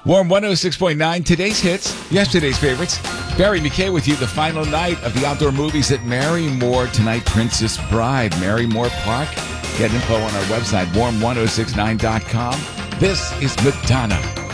Warm 106.9, today's hits, yesterday's favorites. Barry McKay with you, the final night of the outdoor movies at Marymoor tonight, Princess Bride, Marymoor Park. Get info on our website, warm1069.com. This is Madonna.